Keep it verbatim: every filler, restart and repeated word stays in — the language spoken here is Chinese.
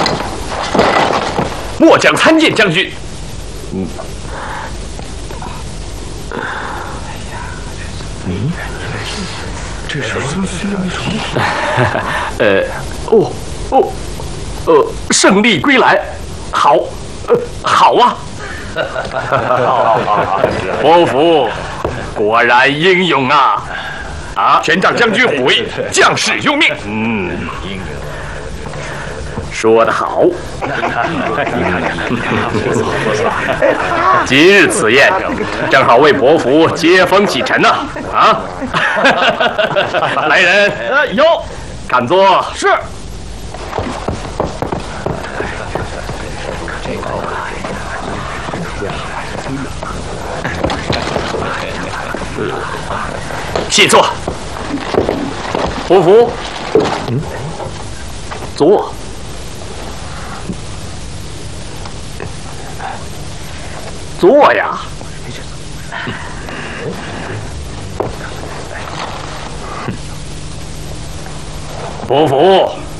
末将参见将军。嗯。嗯。这是孙须没成。呃，哦，哦，呃，胜利归来，好，呃，好啊。伯父，果然英勇啊！啊，全仗将军虎威，将士用命。嗯。 说得好！今日此宴，正好为伯父接风启尘呐！啊！来人，呃，有，看座。是。谢座。伯父，嗯，坐。 坐呀！伯父，